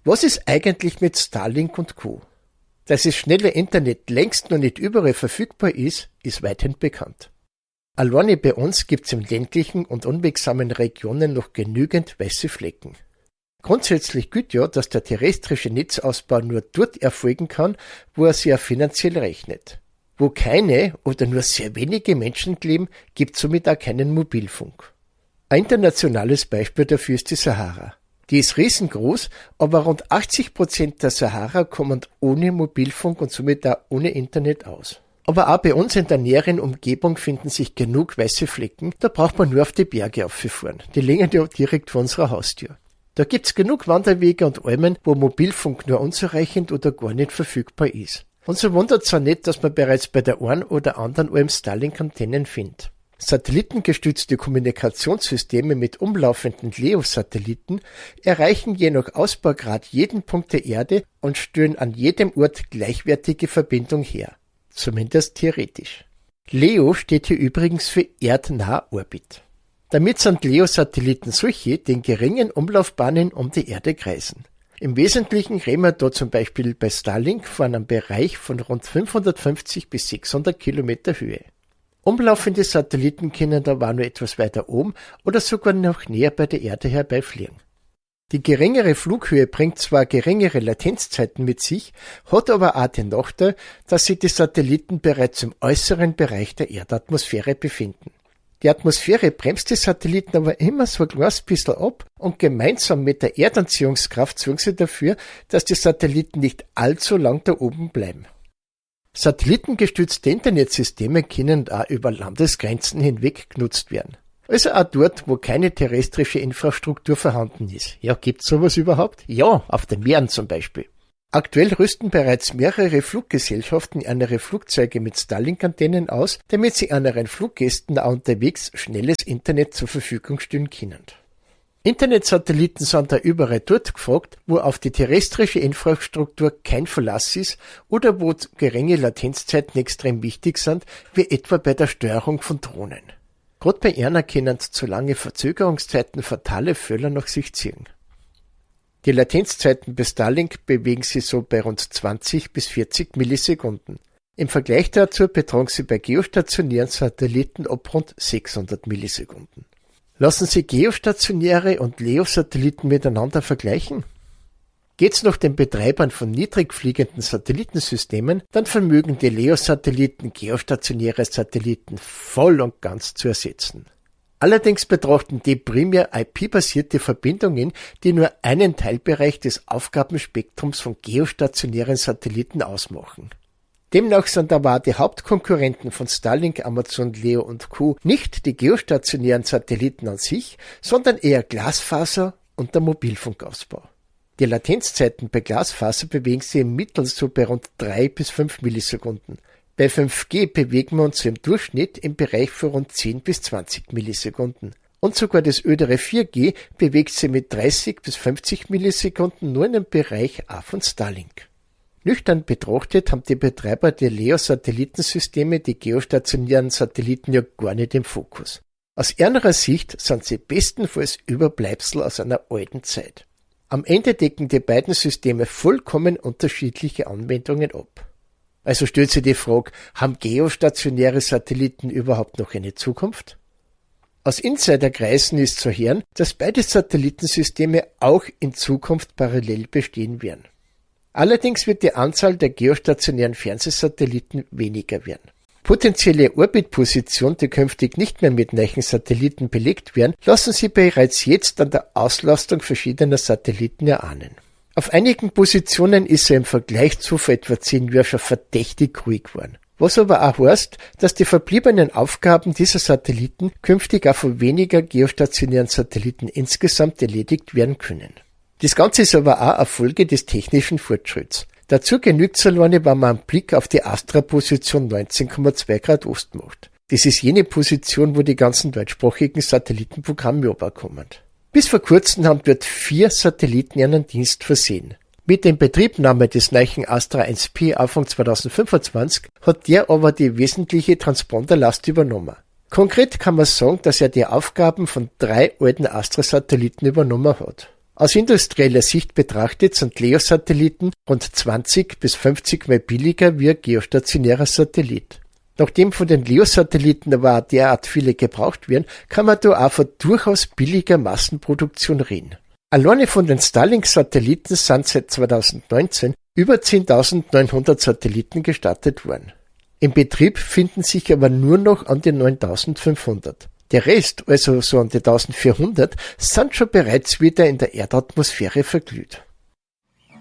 Was ist eigentlich mit Starlink und Co.? Dass das schnelle Internet längst noch nicht überall verfügbar ist, ist weithin bekannt. Alleine bei uns gibt's in ländlichen und unwegsamen Regionen noch genügend weiße Flecken. Grundsätzlich gilt ja, dass der terrestrische Netzausbau nur dort erfolgen kann, wo er sich auch finanziell rechnet. Wo keine oder nur sehr wenige Menschen leben, gibt's somit auch keinen Mobilfunk. Ein internationales Beispiel dafür ist die Sahara. Die ist riesengroß, aber rund 80% der Sahara kommen ohne Mobilfunk und somit auch ohne Internet aus. Aber auch bei uns in der näheren Umgebung finden sich genug weiße Flecken, da braucht man nur auf die Berge aufzufahren. Die liegen ja direkt vor unserer Haustür. Da gibt's genug Wanderwege und Almen, wo Mobilfunk nur unzureichend oder gar nicht verfügbar ist. Und so wundert's auch nicht, dass man bereits bei der einen oder anderen Alm Starlink-Antennen findet. Satellitengestützte Kommunikationssysteme mit umlaufenden LEO-Satelliten erreichen je nach Ausbaugrad jeden Punkt der Erde und stellen an jedem Ort gleichwertige Verbindung her. Zumindest theoretisch. LEO steht hier übrigens für Erdnahorbit. Damit sind LEO-Satelliten solche, die in geringen Umlaufbahnen um die Erde kreisen. Im Wesentlichen reden wir da zum Beispiel bei Starlink von einem Bereich von rund 550 bis 600 Kilometer Höhe. Umlaufende Satelliten können da aber nur etwas weiter oben oder sogar noch näher bei der Erde herbeifliegen. Die geringere Flughöhe bringt zwar geringere Latenzzeiten mit sich, hat aber auch den Nachteil, dass sich die Satelliten bereits im äußeren Bereich der Erdatmosphäre befinden. Die Atmosphäre bremst die Satelliten aber immer so ein kleines bisschen ab und gemeinsam mit der Erdanziehungskraft sorgen sie dafür, dass die Satelliten nicht allzu lang da oben bleiben. Satellitengestützte Internetsysteme können auch über Landesgrenzen hinweg genutzt werden. Also auch dort, wo keine terrestrische Infrastruktur vorhanden ist. Ja, gibt's sowas überhaupt? Ja, auf den Meeren zum Beispiel. Aktuell rüsten bereits mehrere Fluggesellschaften ihre Flugzeuge mit Starlink-Antennen aus, damit sie anderen Fluggästen auch unterwegs schnelles Internet zur Verfügung stellen können. Internetsatelliten sind da überall dort gefragt, wo auf die terrestrische Infrastruktur kein Verlass ist oder wo geringe Latenzzeiten extrem wichtig sind, wie etwa bei der Steuerung von Drohnen. Gerade bei ihnen können zu lange Verzögerungszeiten fatale Fehler nach sich ziehen. Die Latenzzeiten bei Starlink bewegen sich so bei rund 20 bis 40 Millisekunden. Im Vergleich dazu betragen sie bei geostationären Satelliten ab rund 600 Millisekunden. Lassen Sie geostationäre und LEO-Satelliten miteinander vergleichen? Geht's nach den Betreibern von niedrig fliegenden Satellitensystemen, dann vermögen die LEO-Satelliten geostationäre Satelliten voll und ganz zu ersetzen. Allerdings betrachten die primär IP-basierte Verbindungen, die nur einen Teilbereich des Aufgabenspektrums von geostationären Satelliten ausmachen. Demnach sind aber auch die Hauptkonkurrenten von Starlink, Amazon, LEO und Co. nicht die geostationären Satelliten an sich, sondern eher Glasfaser und der Mobilfunkausbau. Die Latenzzeiten bei Glasfaser bewegen sich im Mittel so bei rund 3 bis 5 Millisekunden. Bei 5G bewegen wir uns im Durchschnitt im Bereich von rund 10 bis 20 Millisekunden. Und sogar das ödere 4G bewegt sich mit 30 bis 50 Millisekunden nur in dem Bereich auch von Starlink. Nüchtern betrachtet haben die Betreiber der LEO-Satellitensysteme die geostationären Satelliten ja gar nicht im Fokus. Aus ihrer Sicht sind sie bestenfalls Überbleibsel aus einer alten Zeit. Am Ende decken die beiden Systeme vollkommen unterschiedliche Anwendungen ab. Also stellt sich die Frage, haben geostationäre Satelliten überhaupt noch eine Zukunft? Aus Insiderkreisen ist zu hören, dass beide Satellitensysteme auch in Zukunft parallel bestehen werden. Allerdings wird die Anzahl der geostationären Fernsehsatelliten weniger werden. Potenzielle Orbitpositionen, die künftig nicht mehr mit neuen Satelliten belegt werden, lassen sich bereits jetzt an der Auslastung verschiedener Satelliten erahnen. Auf einigen Positionen ist er im Vergleich zu vor etwa 10 Jahren schon verdächtig ruhig geworden. Was aber auch heißt, dass die verbliebenen Aufgaben dieser Satelliten künftig auch von weniger geostationären Satelliten insgesamt erledigt werden können. Das Ganze ist aber auch eine Folge des technischen Fortschritts. Dazu genügt es alleine, wenn man einen Blick auf die Astra-Position 19,2 Grad Ost macht. Das ist jene Position, wo die ganzen deutschsprachigen Satellitenprogramme kommen. Bis vor kurzem haben dort 4 Satelliten ihren Dienst versehen. Mit der Inbetriebnahme des neuen Astra 1P Anfang 2025 hat der aber die wesentliche Transponderlast übernommen. Konkret kann man sagen, dass er die Aufgaben von 3 alten Astra-Satelliten übernommen hat. Aus industrieller Sicht betrachtet sind LEO-Satelliten rund 20 bis 50 Mal billiger wie ein geostationärer Satellit. Nachdem von den LEO-Satelliten aber auch derart viele gebraucht werden, kann man da auch von durchaus billiger Massenproduktion reden. Alleine von den Starlink-Satelliten sind seit 2019 über 10.900 Satelliten gestartet worden. Im Betrieb finden sich aber nur noch an die 9.500. Der Rest, also so an die 1.400, sind schon bereits wieder in der Erdatmosphäre verglüht.